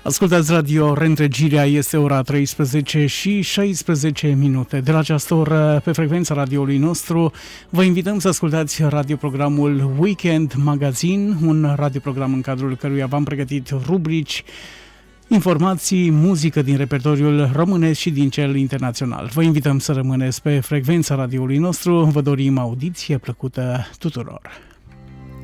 Ascultați Radio Reîntregirea, este ora 13 și 16 minute. De la această oră, pe frecvența radioului nostru, vă invităm să ascultați radioprogramul Weekend Magazine, un radioprogram în cadrul căruia v-am pregătit rubrici, informații, muzică din repertoriul românesc și din cel internațional. Vă invităm să rămâneți pe frecvența radioului nostru, vă dorim audiție plăcută tuturor.